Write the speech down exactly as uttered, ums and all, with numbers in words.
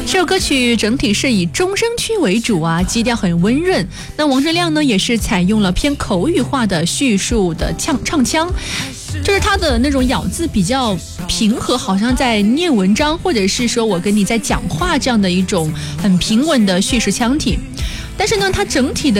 这首歌曲整体是以中声区为主啊，基调很温润。那王铮亮呢，也是采用了偏口语化的叙述的唱唱腔，就是他的那种咬字比较平和，好像在念文章，或者是说我跟你在讲话这样的一种很平稳的叙事腔体。但是呢，它整体的